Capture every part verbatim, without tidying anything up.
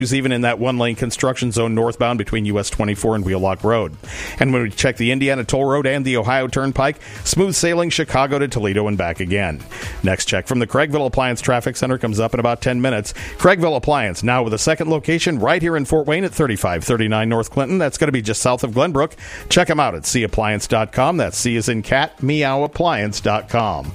even in that one-lane construction zone northbound between U S twenty-four and Wheelock Road. And when we check the Indiana Toll Road and the Ohio Turnpike, smooth sailing Chicago to Toledo and back again. Next check from the Craigville Appliance Traffic Center comes up in about ten minutes. Craigville Appliance, now with a second location right here in Fort Wayne at thirty-five thirty-nine North Clinton. That's going to be just south of Glenbrook. Check them out at c appliance dot com. That's C as in cat, meow appliance dot com.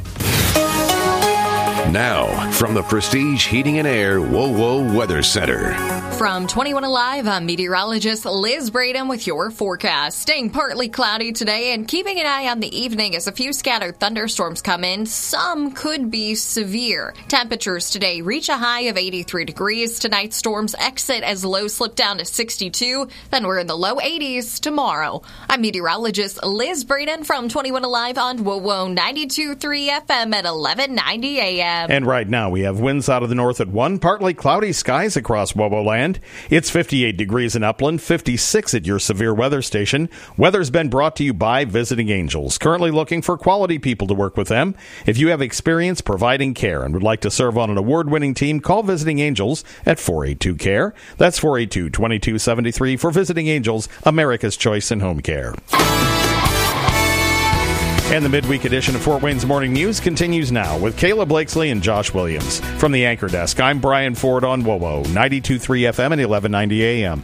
Now, from the Prestige Heating and Air WoWo Weather Center. From twenty-one Alive, I'm meteorologist Liz Braden with your forecast. Staying partly cloudy today and keeping an eye on the evening as a few scattered thunderstorms come in. Some could be severe. Temperatures today reach a high of eighty-three degrees. Tonight's storms exit as lows slip down to sixty-two. Then we're in the low eighties tomorrow. I'm meteorologist Liz Braden from twenty-one Alive on WoWo ninety-two point three F M at eleven ninety A M. And right now we have winds out of the north at one, partly cloudy skies across WoWo land. It's fifty-eight degrees in Upland, fifty-six at your severe weather station. Weather's been brought to you by Visiting Angels, currently looking for quality people to work with them. If you have experience providing care and would like to serve on an award-winning team, call Visiting Angels at four eight two C A R E. That's four eight two, two two seven three for Visiting Angels, America's choice in home care. And the midweek edition of Fort Wayne's Morning News continues now with Kayla Blakesley and Josh Williams. From the Anchor Desk, I'm Brian Ford on WoWo, ninety-two point three F M and eleven ninety A M.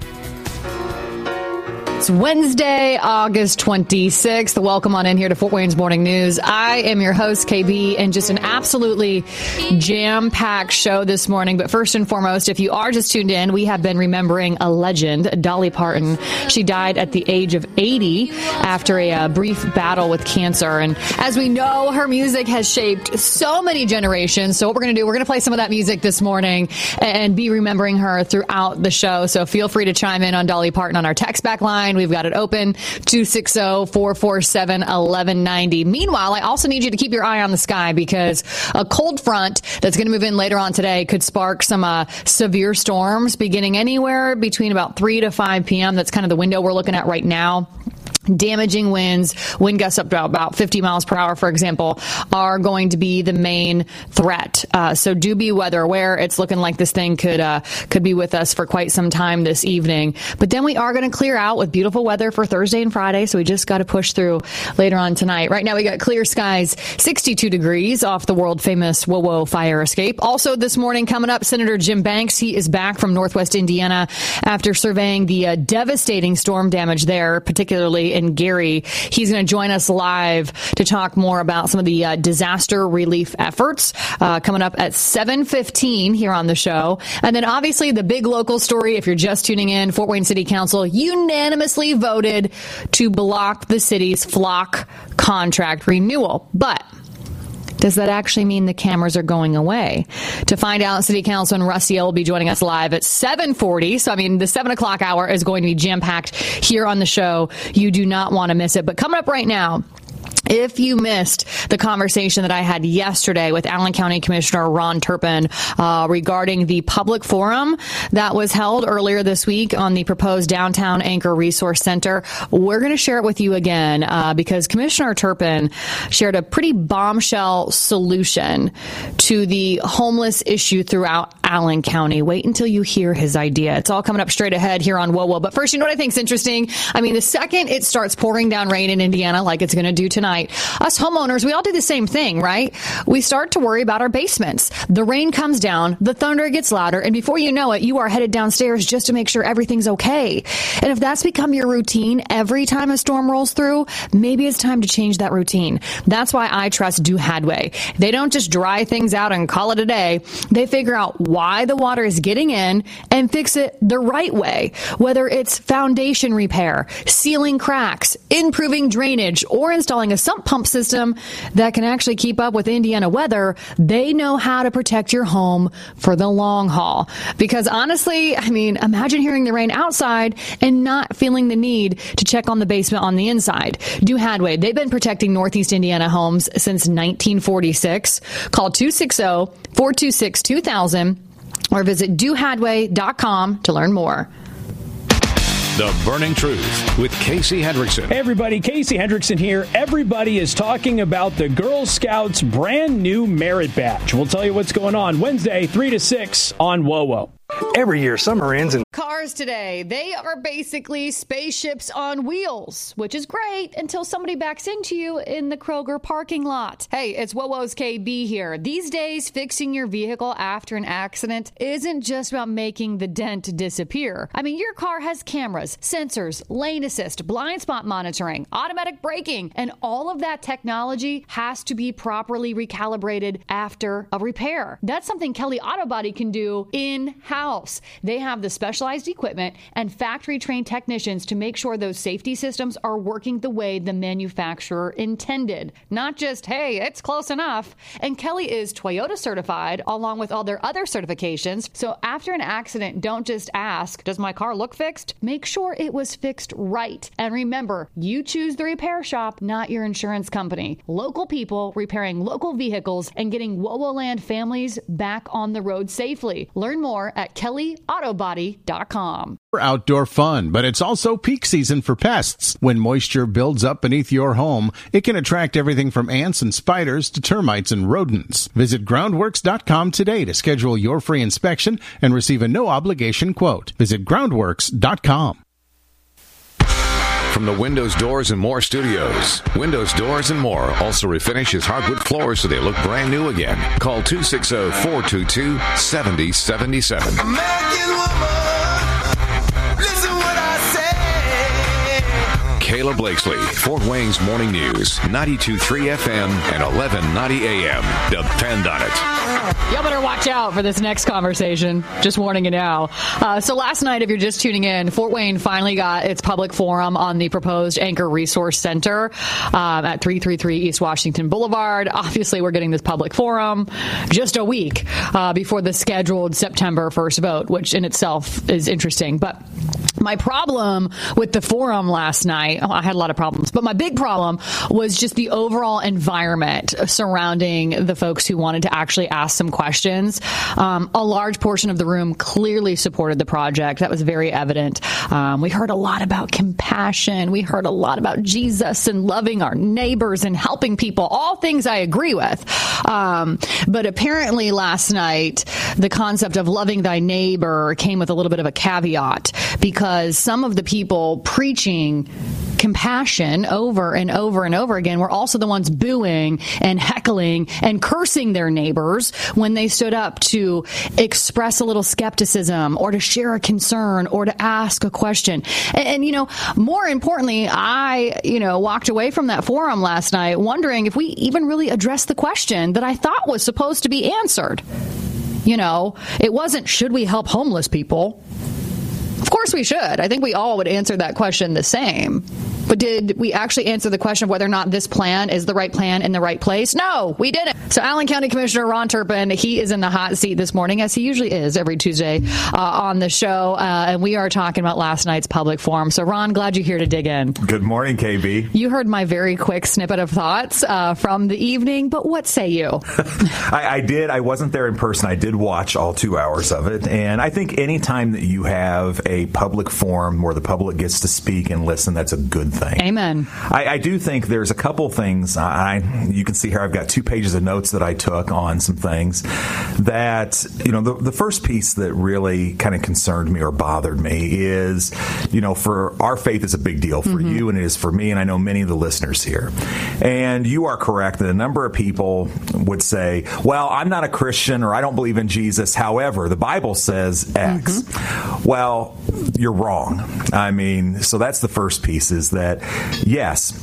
It's Wednesday, August twenty-sixth. Welcome on in here to Fort Wayne's Morning News. I am your host, K B, and just an absolutely jam-packed show this morning. But first and foremost, if you are just tuned in, we have been remembering a legend, Dolly Parton. She died at the age of eighty after a uh, brief battle with cancer. And as we know, her music has shaped so many generations. So what we're going to do, we're going to play some of that music this morning and be remembering her throughout the show. So feel free to chime in on Dolly Parton on our text back line. We've got it open, two six zero, four four seven, one one nine zero. Meanwhile, I also need you to keep your eye on the sky because a cold front that's going to move in later on today could spark some uh, severe storms beginning anywhere between about three to five p.m. That's kind of the window we're looking at right now. Damaging winds, wind gusts up to about fifty miles per hour, for example, are going to be the main threat. Uh, so do be weather aware. It's looking like this thing could uh, could be with us for quite some time this evening. But then we are going to clear out with beautiful weather for Thursday and Friday. So we just got to push through later on tonight. Right now we got clear skies, sixty-two degrees off the world famous WoWo fire escape. Also this morning coming up, Senator Jim Banks. He is back from Northwest Indiana after surveying the uh, devastating storm damage there, particularly in Gary. He's going to join us live to talk more about some of the uh, disaster relief efforts uh, coming up at seven fifteen here on the show. And then obviously the big local story, if you're just tuning in, Fort Wayne City Council unanimously voted to block the city's flock contract renewal. But does that actually mean the cameras are going away? To find out, City Councilman Rusty will be joining us live at seven forty. So, I mean, the seven o'clock hour is going to be jam-packed here on the show. You do not want to miss it. But coming up right now, if you missed the conversation that I had yesterday with Allen County Commissioner Ron Turpin uh, regarding the public forum that was held earlier this week on the proposed downtown Anchor Resource Center, we're going to share it with you again uh, because Commissioner Turpin shared a pretty bombshell solution to the homeless issue throughout Allen County. Wait until you hear his idea. It's all coming up straight ahead here on WoWo. But first, you know what I think is interesting? I mean, the second it starts pouring down rain in Indiana like it's going to do tonight, us homeowners, we all do the same thing, right? We start to worry about our basements. The rain comes down, the thunder gets louder, and before you know it, you are headed downstairs just to make sure everything's okay. And if that's become your routine every time a storm rolls through, maybe it's time to change that routine. That's why I trust Do Hadway. They don't just dry things out and call it a day. They figure out why the water is getting in and fix it the right way. Whether it's foundation repair, sealing cracks, improving drainage, or installing a sump pump system that can actually keep up with Indiana weather, they know how to protect your home for the long haul. Because honestly, I mean, imagine hearing the rain outside and not feeling the need to check on the basement on the inside. Do Hadway, they've been protecting Northeast Indiana homes since nineteen forty-six. Call two six zero, four two six, two thousand or visit do hadway dot com to learn more. The Burning Truth with Casey Hendrickson. Hey everybody, Casey Hendrickson here. Everybody is talking about the Girl Scouts brand new merit badge. We'll tell you what's going on Wednesday, three to six on WoWo. Every year, submarines and Cars today, they are basically spaceships on wheels, which is great until somebody backs into you in the Kroger parking lot. Hey, it's WoWo's K B here. These days, fixing your vehicle after an accident isn't just about making the dent disappear. I mean, your car has cameras, sensors, lane assist, blind spot monitoring, automatic braking, and all of that technology has to be properly recalibrated after a repair. That's something Kelly Auto Body can do in-house. They have the specialized equipment and factory-trained technicians to make sure those safety systems are working the way the manufacturer intended. Not just, hey, it's close enough. And Kelly is Toyota certified along with all their other certifications. So after an accident, don't just ask, does my car look fixed? Make sure it was fixed right. And remember, you choose the repair shop, not your insurance company. Local people repairing local vehicles and getting WoWoland families back on the road safely. Learn more at kelly auto body dot com. Outdoor fun, but it's also peak season for pests. When moisture builds up beneath your home, it can attract everything from ants and spiders to termites and rodents. Visit groundworks dot com today to schedule your free inspection and receive a no-obligation quote. Visit groundworks dot com. From the Windows, Doors, and More studios, Windows, Doors, and More also refinishes hardwood floors so they look brand new again. Call two six zero, four two two, seven zero seven seven. Kayla Blakesley, Fort Wayne's Morning News, ninety-two point three F M and eleven ninety A M. Depend on it. Y'all better watch out for this next conversation. Just warning you now. Uh, so last night, if you're just tuning in, Fort Wayne finally got its public forum on the proposed Anchor Resource Center um, at three thirty-three East Washington Boulevard. Obviously, we're getting this public forum just a week uh, before the scheduled September first vote, which in itself is interesting. But my problem with the forum last night, oh, I had a lot of problems, but my big problem was just the overall environment surrounding the folks who wanted to actually ask some questions. Um, a large portion of the room clearly supported the project. That was very evident. Um, we heard a lot about compassion. We heard a lot about Jesus and loving our neighbors and helping people, all things I agree with. Um, but apparently last night, the concept of loving thy neighbor came with a little bit of a caveat, because some of the people preaching compassion over and over and over again were also the ones booing and heckling and cursing their neighbors when they stood up to express a little skepticism or to share a concern or to ask a question. And, and you know, more importantly, I, you know, walked away from that forum last night wondering if we even really addressed the question that I thought was supposed to be answered. You know, it wasn't, should we help homeless people? Of course we should. I think we all would answer that question the same. But did we actually answer the question of whether or not this plan is the right plan in the right place? No, we didn't. So Allen County Commissioner Ron Turpin, he is in the hot seat this morning, as he usually is every Tuesday uh, on the show. Uh, and we are talking about last night's public forum. So, Ron, glad you're here to dig in. Good morning, K B. You heard my very quick snippet of thoughts uh, from the evening, but what say you? I, I did. I wasn't there in person. I did watch all two hours of it. And I think any time that you have a public forum where the public gets to speak and listen, that's a good thing. Amen. I, I do think there's a couple things. I you can see here I've got two pages of notes that I took on some things that, you know, the, the first piece that really kind of concerned me or bothered me is, you know, for our faith is a big deal for mm-hmm. you and it is for me, and I know many of the listeners here. And you are correct that a number of people would say, well, I'm not a Christian or I don't believe in Jesus. However, the Bible says X. Mm-hmm. Well, you're wrong. I mean, so that's the first piece, is that, yes,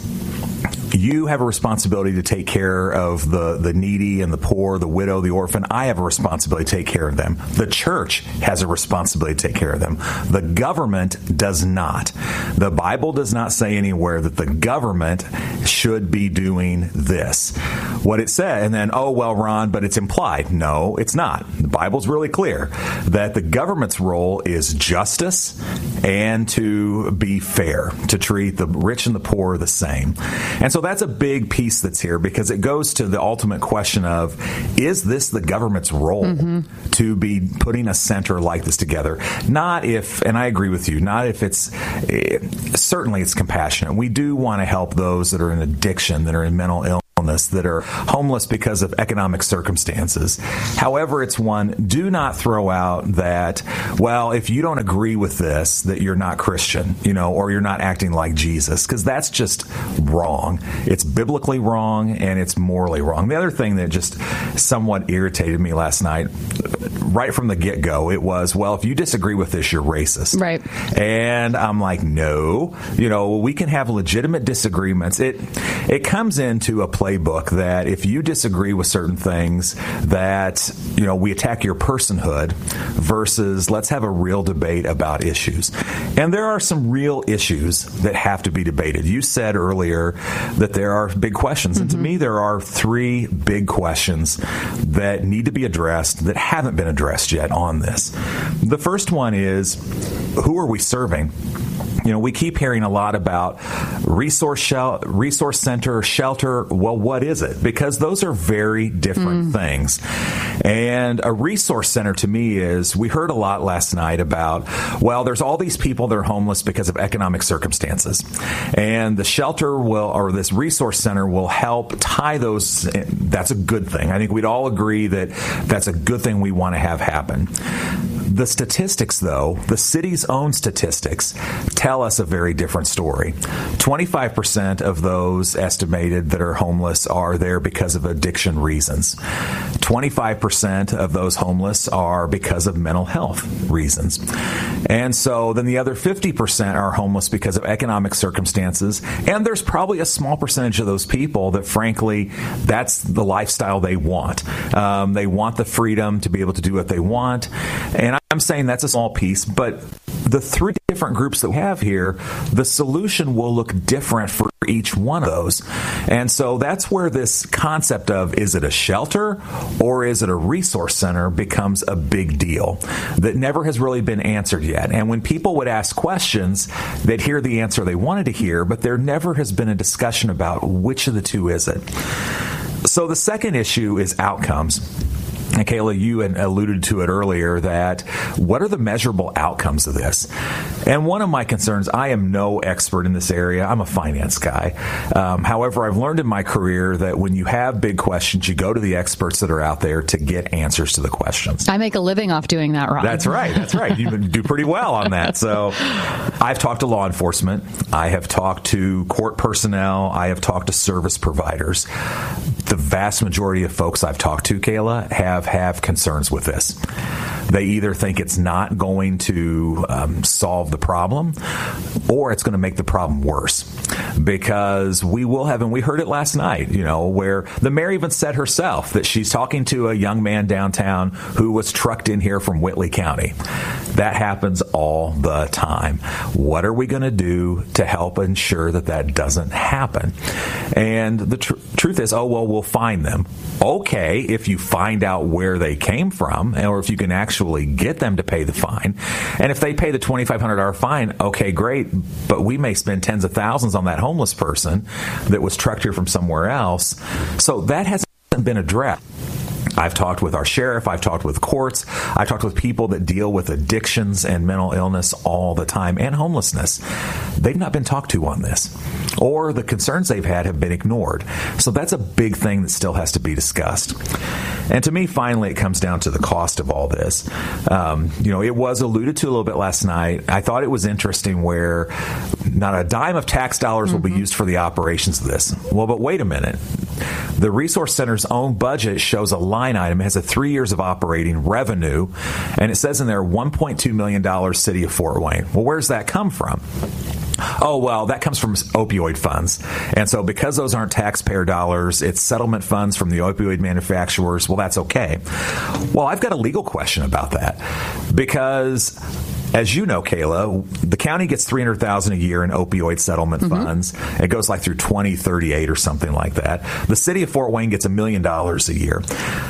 you have a responsibility to take care of the, the needy and the poor, the widow, the orphan. I have a responsibility to take care of them. The church has a responsibility to take care of them. The government does not. The Bible does not say anywhere that the government should be doing this. What it said, and then, oh, well, Ron, but it's implied. No, it's not. The Bible's really clear that the government's role is justice and to be fair, to treat the rich and the poor the same. And so that's a big piece that's here, because it goes to the ultimate question of, is this the government's role mm-hmm. to be putting a center like this together? Not if, and I agree with you, not if it's, it, certainly it's compassionate. We do want to help those that are in addiction, that are in mental illness, illness, that are homeless because of economic circumstances. However, it's one, do not throw out that, well, if you don't agree with this, that you're not Christian, you know, or you're not acting like Jesus, because that's just wrong. It's biblically wrong, and it's morally wrong. The other thing that just somewhat irritated me last night, right from the get-go, it was, well, if you disagree with this, you're racist. Right. And I'm like, no, you know, we can have legitimate disagreements. It it comes into a playbook that if you disagree with certain things, that, you know, we attack your personhood versus let's have a real debate about issues. And there are some real issues that have to be debated. You said earlier that there are big questions. Mm-hmm. And to me, there are three big questions that need to be addressed that haven't been addressed yet on this. The first one is, who are we serving? You know, we keep hearing a lot about resource shel- resource center, shelter. Well, what is it? Because those are very different mm. things. And a resource center to me is, we heard a lot last night about, well, there's all these people that are homeless because of economic circumstances. And the shelter will, or this resource center will help tie those. That's a good thing. I think we'd all agree that that's a good thing we want to have happen. The statistics, though, the city's own statistics, tell us a very different story. twenty-five percent of those estimated that are homeless are there because of addiction reasons. twenty-five percent of those homeless are because of mental health reasons. And so then the other fifty percent are homeless because of economic circumstances. And there's probably a small percentage of those people that, frankly, that's the lifestyle they want. Um, they want the freedom to be able to do what they want. And I'm saying that's a small piece, but the three different groups that we have here, the solution will look different for each one of those. And so that's where this concept of, is it a shelter or is it a resource center, becomes a big deal that never has really been answered yet. And when people would ask questions, they'd hear the answer they wanted to hear, but there never has been a discussion about which of the two is it. So the second issue is outcomes. And Kayla, you had alluded to it earlier, that what are the measurable outcomes of this? And one of my concerns, I am no expert in this area. I'm a finance guy. Um, however, I've learned in my career that when you have big questions, you go to the experts that are out there to get answers to the questions. I make a living off doing that, Ron. That's right. That's right. You do pretty well on that. So I've talked to law enforcement. I have talked to court personnel. I have talked to service providers. The vast majority of folks I've talked to, Kayla, have have concerns with this. They either think it's not going to um, solve the problem, or it's going to make the problem worse. Because we will have, and we heard it last night, you know, where the mayor even said herself that she's talking to a young man downtown who was trucked in here from Whitley County. That happens all the time. What are we going to do to help ensure that that doesn't happen? And the tr- truth is, oh, well, we'll find them. Okay, if you find out where they came from, or if you can actually get them to pay the fine. And if they pay the twenty-five hundred dollars fine, okay, great, but we may spend tens of thousands on that homeless person that was trucked here from somewhere else. So that hasn't been addressed. I've talked with our sheriff. I've talked with courts. I've talked with people that deal with addictions and mental illness all the time, and homelessness. They've not been talked to on this, or the concerns they've had have been ignored. So that's a big thing that still has to be discussed. And to me, finally, it comes down to the cost of all this. Um, you know, it was alluded to a little bit last night. I thought it was interesting where not a dime of tax dollars mm-hmm. will be used for the operations of this. Well, but wait a minute. The Resource Center's own budget shows a line item. It has a three years of operating revenue, and it says in there one point two million dollars City of Fort Wayne. Well, where's that come from? Oh, well, that comes from opioid funds. And so because those aren't taxpayer dollars, it's settlement funds from the opioid manufacturers. Well, that's okay. Well, I've got a legal question about that, because as you know, Kayla, the county gets three hundred thousand dollars a year in opioid settlement mm-hmm. funds. It goes like through twenty thirty-eight or something like that. The city of Fort Wayne gets a million dollars a year.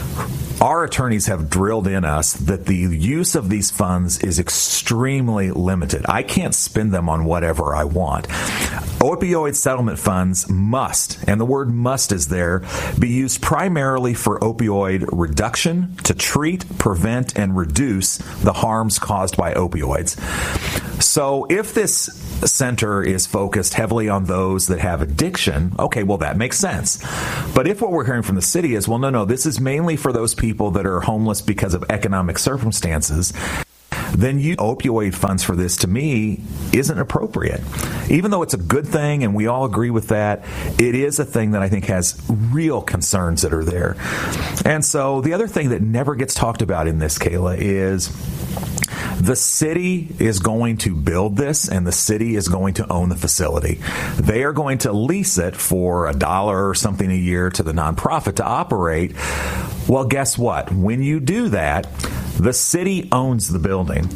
Our attorneys have drilled in us that the use of these funds is extremely limited. I can't spend them on whatever I want. Opioid settlement funds must, and the word must is there, be used primarily for opioid reduction, to treat, prevent, and reduce the harms caused by opioids. So if this center is focused heavily on those that have addiction, okay, well, that makes sense. But if what we're hearing from the city is, well, no, no, this is mainly for those people that are homeless because of economic circumstances, then you opioid funds for this, to me, isn't appropriate. Even though it's a good thing and we all agree with that, it is a thing that I think has real concerns that are there. And so the other thing that never gets talked about in this, Kayla, is the city is going to build this, and the city is going to own the facility. They are going to lease it for a dollar or something a year to the nonprofit to operate. Well, guess what? When you do that, the city owns the building.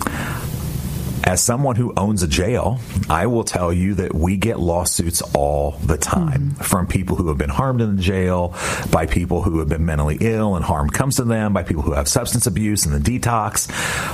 As someone who owns a jail, I will tell you that we get lawsuits all the time mm-hmm. from people who have been harmed in the jail, by people who have been mentally ill and harm comes to them, by people who have substance abuse and the detox.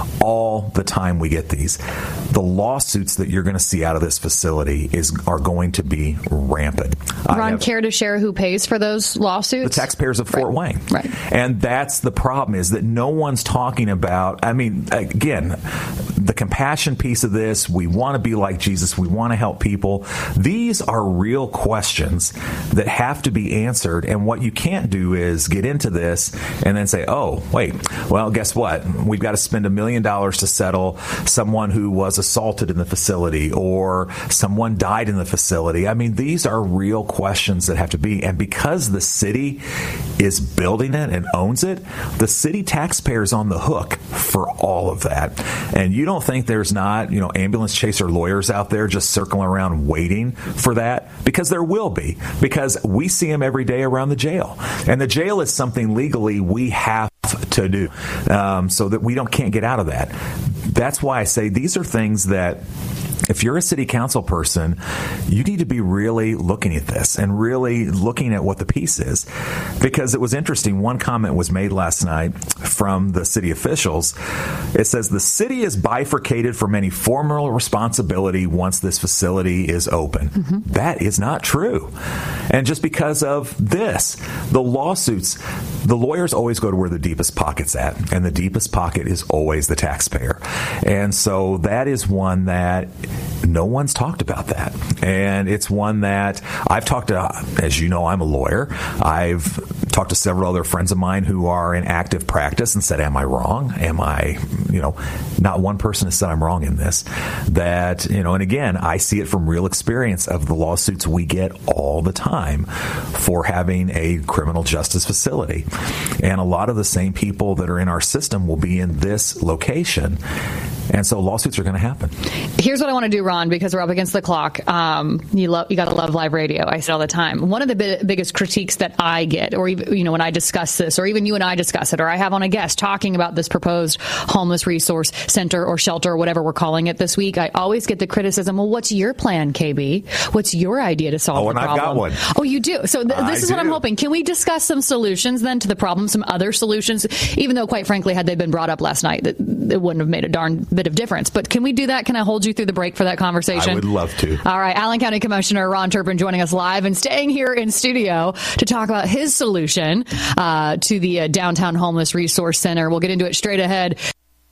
All the time we get these. The lawsuits that you're going to see out of this facility is are going to be rampant. Ron, care to share who pays for those lawsuits? The taxpayers of Fort right. Wayne. Right. And that's the problem, is that no one's talking about, I mean, again, the compassion piece of this, we want to be like Jesus, we want to help people. These are real questions that have to be answered, and what you can't do is get into this and then say, oh, wait, well, guess what? We've got to spend a million dollars to settle someone who was assaulted in the facility or someone died in the facility. I mean, these are real questions that have to be, and because the city is building it and owns it, the city taxpayer's on the hook for all of that. And you don't think there's not, you know, ambulance chaser lawyers out there just circling around waiting for that? Because there will be, because we see them every day around the jail. And the jail is something legally we have to do um, so that we don't can't get out of that. That's why I say these are things that, if you're a city council person, you need to be really looking at this and really looking at what the piece is. Because it was interesting, one comment was made last night from the city officials. It says, the city is bifurcated from any formal responsibility once this facility is open. Mm-hmm. That is not true. And just because of this, the lawsuits, the lawyers always go to where the deepest pocket's at. And the deepest pocket is always the taxpayer. And so that is one that no one's talked about that. And it's one that I've talked to, as you know, I'm a lawyer. I've talked to several other friends of mine who are in active practice and said, am I wrong? Am I, you know, not one person has said I'm wrong in this. That, you know, and again, I see it from real experience of the lawsuits we get all the time for having a criminal justice facility. And a lot of the same people that are in our system will be in this location. And so lawsuits are going to happen. Here's what I want to do, Ron, because we're up against the clock. Um, you love, you got to love live radio. I say all the time. One of the bi- biggest critiques that I get, or even, you know, when I discuss this, or even you and I discuss it, or I have on a guest talking about this proposed homeless resource center or shelter or whatever we're calling it this week, I always get the criticism, well, what's your plan, K B? What's your idea to solve oh, the problem? Oh, and I've got one. Oh, you do? So th- this I is do. what I'm hoping. Can we discuss some solutions then to the problem, some other solutions, even though, quite frankly, had they been brought up last night, that it wouldn't have made a darn bit of difference. But can we do that? Can I hold you through the break for that conversation? I would love to. All right. Allen County Commissioner Ron Turpin joining us live and staying here in studio to talk about his solution uh, to the uh, Downtown Homeless Resource Center. We'll get into it straight ahead.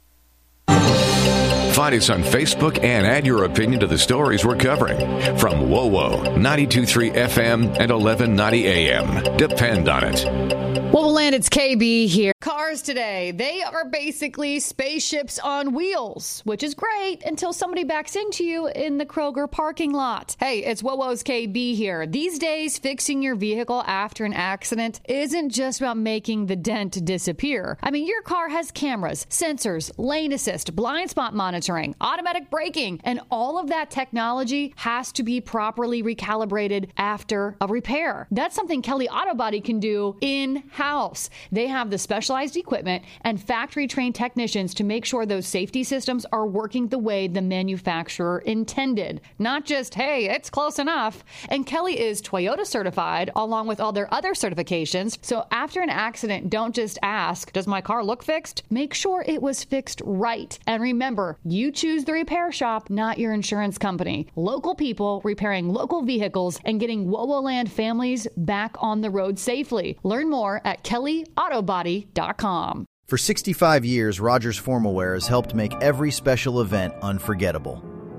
Find us on Facebook and add your opinion to the stories we're covering. From WOWO, ninety-two point three F M and eleven ninety A M. Depend on it. Well, we'll land. It's K B here. Cars today, they are basically spaceships on wheels, which is great until somebody backs into you in the Kroger parking lot. Hey, it's WOWO's K B here. These days, fixing your vehicle after an accident isn't just about making the dent disappear. I mean, your car has cameras, sensors, lane assist, blind spot monitoring, automatic braking, and all of that technology has to be properly recalibrated after a repair. That's something Kelly Auto Body can do in-house. They have the specialized equipment and factory-trained technicians to make sure those safety systems are working the way the manufacturer intended. Not just, hey, it's close enough. And Kelly is Toyota certified along with all their other certifications. So after an accident, don't just ask, does my car look fixed? Make sure it was fixed right. And remember, you choose the repair shop, not your insurance company. Local people repairing local vehicles and getting WOWOland families back on the road safely. Learn more at kelly auto body dot com. For sixty-five years, Rogers Formalwear has helped make every special event unforgettable.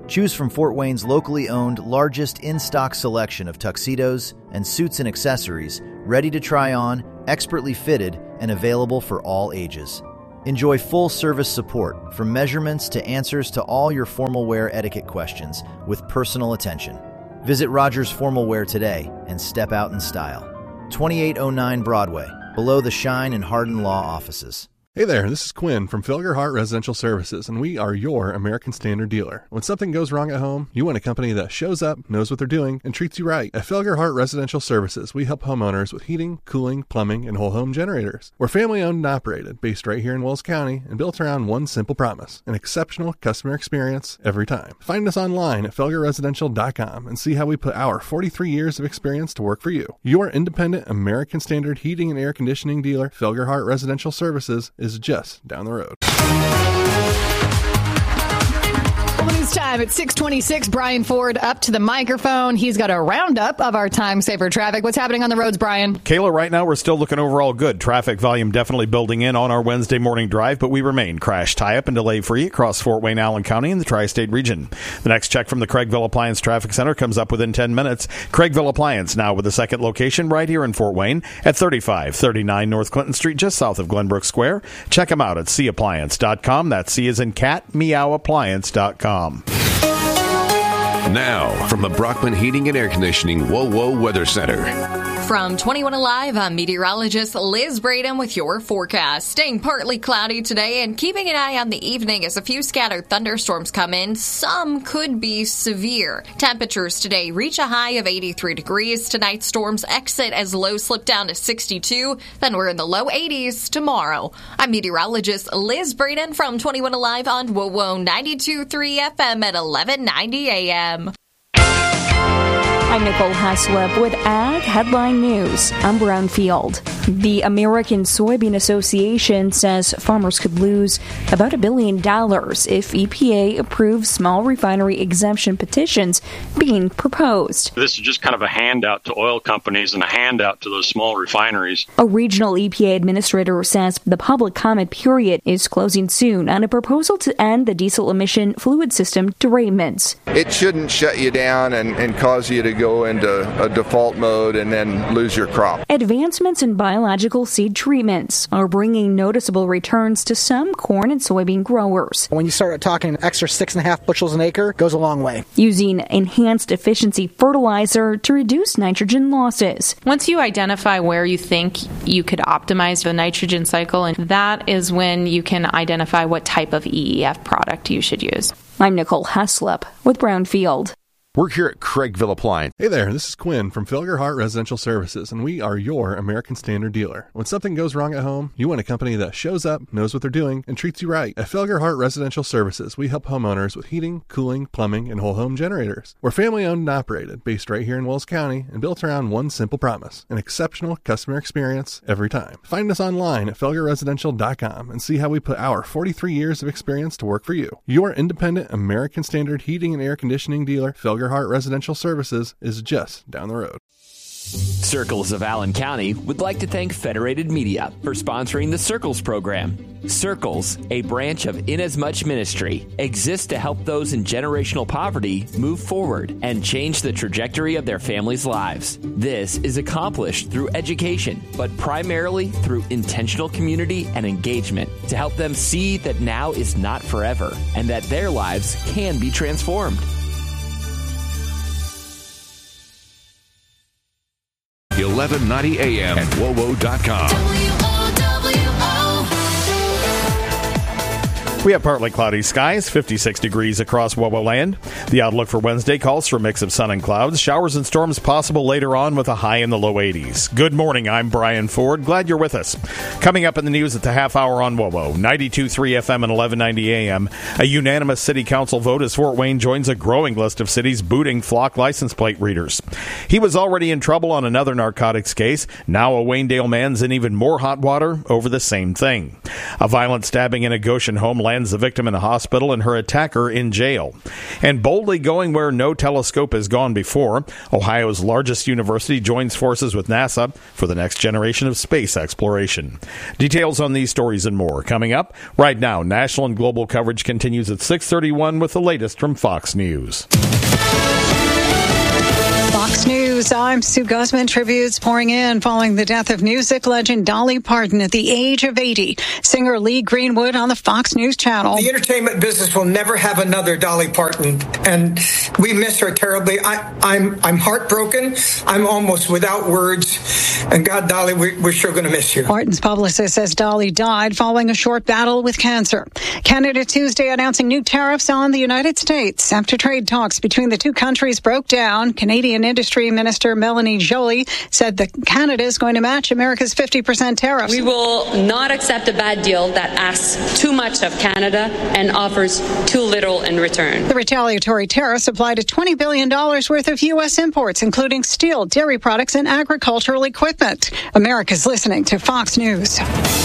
Choose from Fort Wayne's locally owned, largest in-stock selection of tuxedos and suits and accessories, ready to try on, expertly fitted, and available for all ages. Enjoy full-service support, from measurements to answers to all your formal wear etiquette questions, with personal attention. Visit Rogers Formal Wear today and step out in style. twenty-eight oh nine Broadway, below the Shine and Hardin Law offices. Hey there, this is Quinn from Felger Hart Residential Services, and we are your American Standard dealer. When something goes wrong at home, you want a company that shows up, knows what they're doing, and treats you right. At Felger Hart Residential Services, we help homeowners with heating, cooling, plumbing, and whole home generators. We're family owned and operated, based right here in Wells County, and built around one simple promise: an exceptional customer experience every time. Find us online at felger residential dot com and see how we put our forty-three years of experience to work for you. Your independent American Standard heating and air conditioning dealer, Felger Hart Residential Services, is just down the road. News time at six twenty-six. Brian Ford up to the microphone. He's got a roundup of our time saver traffic. What's happening on the roads, Brian? Kayla, right now we're still looking overall good. Traffic volume definitely building in on our Wednesday morning drive, but we remain crash tie-up and delay-free across Fort Wayne, Allen County, and the tri-state region. The next check from the Craigville Appliance Traffic Center comes up within ten minutes. Craigville Appliance now with a second location right here in Fort Wayne at thirty-five thirty-nine North Clinton Street, just south of Glenbrook Square. Check them out at c appliance dot com. That's C as in cat, meow appliance dot com. Now, from the Brockman Heating and Air Conditioning Whoa Whoa Weather Center. From twenty-one Alive, I'm meteorologist Liz Braden with your forecast. Staying partly cloudy today and keeping an eye on the evening as a few scattered thunderstorms come in. Some could be severe. Temperatures today reach a high of eighty-three degrees. Tonight's storms exit as lows slip down to sixty-two. Then we're in the low eighties tomorrow. I'm meteorologist Liz Braden from twenty-one Alive on Whoa Whoa ninety-two point three F M at eleven ninety A M. I'm Nicole Haslip with Ag Headline News. I'm Brownfield. The American Soybean Association says farmers could lose about a billion dollars if E P A approves small refinery exemption petitions being proposed. This is just kind of a handout to oil companies and a handout to those small refineries. A regional E P A administrator says the public comment period is closing soon on a proposal to end the diesel emission fluid system derailments. It shouldn't shut you down and, and cause you to go into a default mode and then lose your crop. Advancements in biological seed treatments are bringing noticeable returns to some corn and soybean growers. When you start talking an extra six and a half bushels an acre, goes a long way. Using enhanced efficiency fertilizer to reduce nitrogen losses. Once you identify where you think you could optimize the nitrogen cycle, and that is when you can identify what type of E E F product you should use. I'm Nicole Haslip with Brownfield. We're here at Craigville Appliance. Hey there, this is Quinn from Felger Hart Residential Services, and we are your American Standard dealer. When something goes wrong at home, you want a company that shows up, knows what they're doing, and treats you right. At Felger Hart Residential Services, we help homeowners with heating, cooling, plumbing, and whole home generators. We're family owned and operated, based right here in Wells County, and built around one simple promise: an exceptional customer experience every time. Find us online at felger residential dot com and see how we put our forty-three years of experience to work for you. Your independent American Standard heating and air conditioning dealer, Felger Hart Residential Services, is just down the road. Circles of Allen County would like to thank Federated Media for sponsoring the Circles program. Circles, a branch of Inasmuch Ministry, exists to help those in generational poverty move forward and change the trajectory of their families' lives. This is accomplished through education, but primarily through intentional community and engagement to help them see that now is not forever and that their lives can be transformed. eleven ninety A M at W O W O dot com. We have partly cloudy skies, fifty-six degrees across W O W O land. The outlook for Wednesday calls for a mix of sun and clouds. Showers and storms possible later on with a high in the low eighties. Good morning, I'm Brian Ford. Glad you're with us. Coming up in the news at the half hour on W O W O, ninety-two point three F M and eleven ninety A M. A unanimous city council vote as Fort Wayne joins a growing list of cities booting flock license plate readers. He was already in trouble on another narcotics case. Now a Waynedale man's in even more hot water over the same thing. A violent stabbing in a Goshen home lands the victim in the hospital and her attacker in jail. And boldly going where no telescope has gone before, Ohio's largest university joins forces with NASA for the next generation of space exploration. Details on these stories and more coming up. Right now, national and global coverage continues at six thirty-one with the latest from Fox News. Fox News, I'm Sue Guzman. Tributes pouring in following the death of music legend Dolly Parton at the age of eighty. Singer Lee Greenwood on the Fox News channel. The entertainment business will never have another Dolly Parton, and we miss her terribly. I, I'm I'm heartbroken. I'm almost without words. And God, Dolly, we, we're sure going to miss you. Parton's publicist says Dolly died following a short battle with cancer. Canada Tuesday announcing new tariffs on the United States after trade talks between the two countries broke down. Canadian Industry Minister Melanie Joly said that Canada is going to match America's fifty percent tariffs. We will not accept a bad deal that asks too much of Canada and offers too little in return. The retaliatory tariffs apply to twenty billion dollars worth of U S imports, including steel, dairy products, and agricultural equipment. America's listening to Fox News.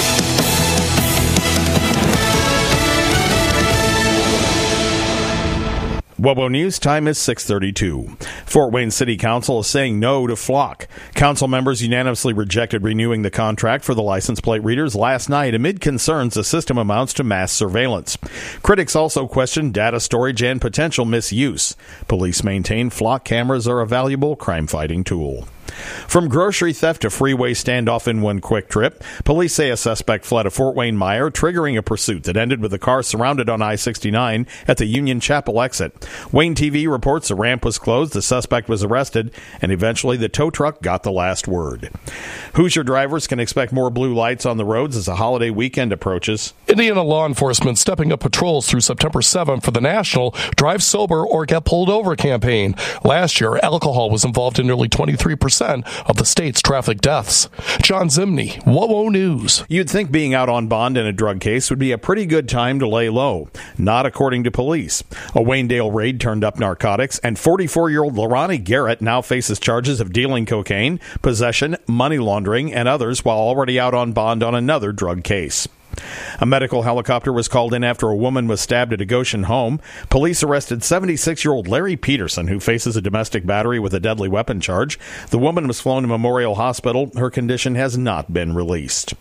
WOWO News time is six thirty-two. Fort Wayne City Council is saying no to Flock. Council members unanimously rejected renewing the contract for the license plate readers last night amid concerns the system amounts to mass surveillance. Critics also questioned data storage and potential misuse. Police maintain Flock cameras are a valuable crime-fighting tool. From grocery theft to freeway standoff in one quick trip, police say a suspect fled a Fort Wayne Meijer, triggering a pursuit that ended with a car surrounded on I sixty-nine at the Union Chapel exit. Wayne T V reports the ramp was closed, the suspect was arrested, and eventually the tow truck got the last word. Hoosier drivers can expect more blue lights on the roads as the holiday weekend approaches. Indiana law enforcement stepping up patrols through September seventh for the national Drive Sober or Get Pulled Over campaign. Last year, alcohol was involved in nearly twenty-three percent of the state's traffic deaths. John Zimney, WOWO News. You'd think being out on bond in a drug case would be a pretty good time to lay low. Not according to police. A Waynedale raid turned up narcotics, and forty-four-year-old Lorani Garrett now faces charges of dealing cocaine, possession, money laundering, and others while already out on bond on another drug case. A medical helicopter was called in after a woman was stabbed at a Goshen home. Police arrested seventy-six-year-old Larry Peterson, who faces a domestic battery with a deadly weapon charge. The woman was flown to Memorial Hospital. Her condition has not been released.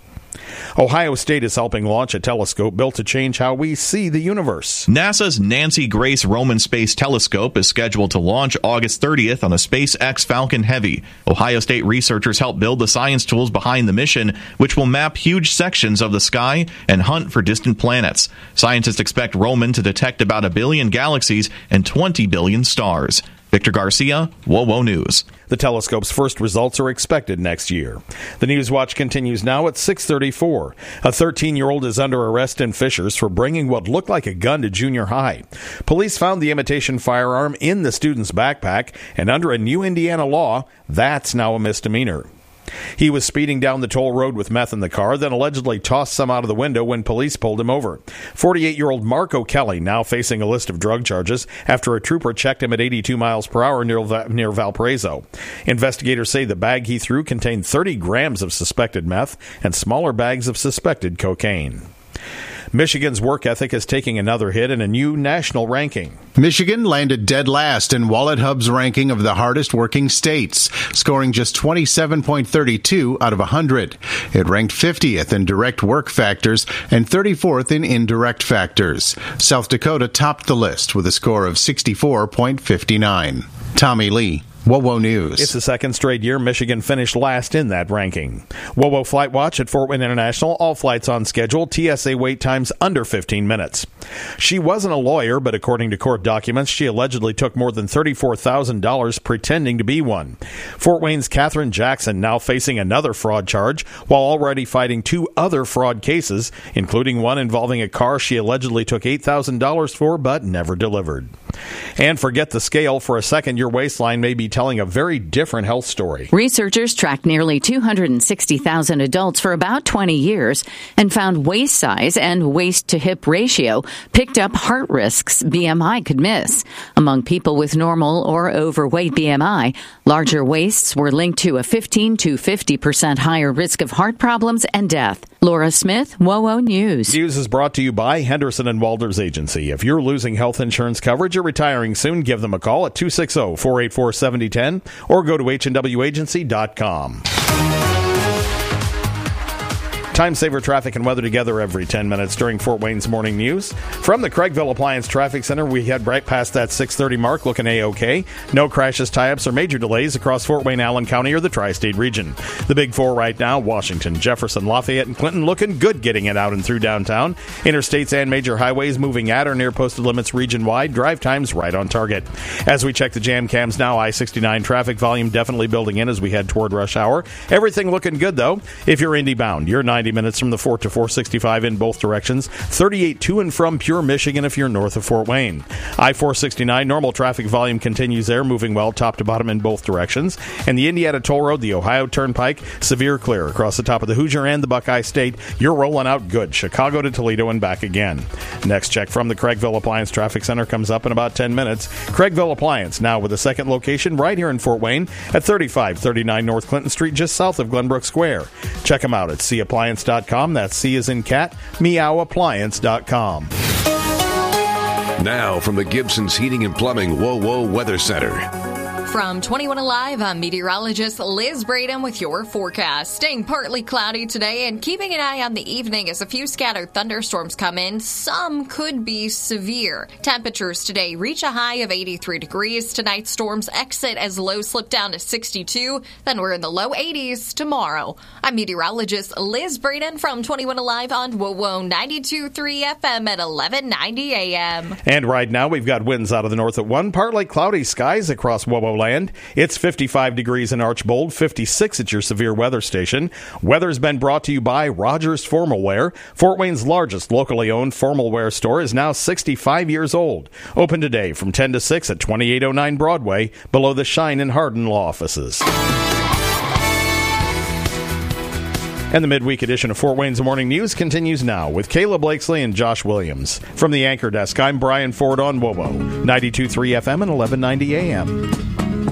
Ohio State is helping launch a telescope built to change how we see the universe. NASA's Nancy Grace Roman Space Telescope is scheduled to launch August thirtieth on the SpaceX Falcon Heavy. Ohio State researchers helped build the science tools behind the mission, which will map huge sections of the sky and hunt for distant planets. Scientists expect Roman to detect about a billion galaxies and twenty billion stars. Victor Garcia, WOWO News. The telescope's first results are expected next year. The News Watch continues now at six thirty-four. A thirteen-year-old is under arrest in Fishers for bringing what looked like a gun to junior high. Police found the imitation firearm in the student's backpack, and under a new Indiana law, that's now a misdemeanor. He was speeding down the toll road with meth in the car, then allegedly tossed some out of the window when police pulled him over. forty-eight-year-old Marco Kelly now facing a list of drug charges after a trooper checked him at eighty-two miles per hour near, near Valparaiso. Investigators say the bag he threw contained thirty grams of suspected meth and smaller bags of suspected cocaine. Michigan's work ethic is taking another hit in a new national ranking. Michigan landed dead last in Wallet Hub's ranking of the hardest working states, scoring just twenty-seven point three two out of one hundred. It ranked fiftieth in direct work factors and thirty-fourth in indirect factors. South Dakota topped the list with a score of sixty-four point five nine. Tommy Lee, WOWO News. It's the second straight year Michigan finished last in that ranking. WOWO Flight Watch at Fort Wayne International. All flights on schedule. T S A wait times under fifteen minutes. She wasn't a lawyer, but according to court documents, she allegedly took more than thirty-four thousand dollars pretending to be one. Fort Wayne's Catherine Jackson now facing another fraud charge while already fighting two other fraud cases, including one involving a car she allegedly took eight thousand dollars for but never delivered. And forget the scale. For a second, your waistline may be telling a very different health story. Researchers tracked nearly two hundred sixty thousand adults for about twenty years and found waist size and waist-to-hip ratio picked up heart risks B M I could miss. Among people with normal or overweight B M I, larger waists were linked to a fifteen to fifty percent higher risk of heart problems and death. Laura Smith, W O O News. News is brought to you by Henderson and Walters Agency. If you're losing health insurance coverage or retiring soon, give them a call at two six zero, four eight four, seven zero one zero or go to H and W agency dot com. Time saver traffic and weather together every ten minutes during Fort Wayne's morning news. From the Craigville Appliance Traffic Center, we head right past that six thirty mark, looking A-OK. No crashes, tie-ups, or major delays across Fort Wayne, Allen County, or the tri-state region. The big four right now, Washington, Jefferson, Lafayette, and Clinton looking good getting it out and through downtown. Interstates and major highways moving at or near posted limits region-wide. Drive times right on target. As we check the jam cams now, I sixty-nine traffic volume definitely building in as we head toward rush hour. Everything looking good, though. If you're Indy bound, you're ninety minutes from the Fort to four sixty-five in both directions. thirty-eight to and from Pure, Michigan if you're north of Fort Wayne. I four sixty-nine, normal traffic volume continues there, moving well top to bottom in both directions. And the Indiana Toll Road, the Ohio Turnpike, severe clear across the top of the Hoosier and the Buckeye State. You're rolling out good. Chicago to Toledo and back again. Next check from the Craigville Appliance Traffic Center comes up in about ten minutes. Craigville Appliance, now with a second location right here in Fort Wayne at thirty-five thirty-nine North Clinton Street, just south of Glenbrook Square. Check them out at c appliance dot com. That's C as in cat, meow appliance dot com. Now from the Gibson's Heating and Plumbing W O W Weather Center. From twenty-one Alive, I'm meteorologist Liz Braden with your forecast. Staying partly cloudy today and keeping an eye on the evening as a few scattered thunderstorms come in. Some could be severe. Temperatures today reach a high of eighty-three degrees. Tonight's storms exit as lows slip down to sixty-two. Then we're in the low eighties tomorrow. I'm meteorologist Liz Braden from twenty-one Alive on W O W ninety-two point three F M at eleven ninety A M. And right now we've got winds out of the north at one. Partly cloudy skies across W O W land. It's fifty-five degrees in Archbold, fifty-six at your severe weather station. Weather's been brought to you by Rogers Formal Wear. Fort Wayne's largest locally owned formal wear store is now sixty-five years old. Open today from ten to six at twenty-eight oh nine Broadway, below the Shine and Hardin law offices. And the midweek edition of Fort Wayne's Morning News continues now with Kayla Blakesley and Josh Williams. From the Anchor Desk, I'm Brian Ford on W O W ninety-two point three F M and eleven ninety A M.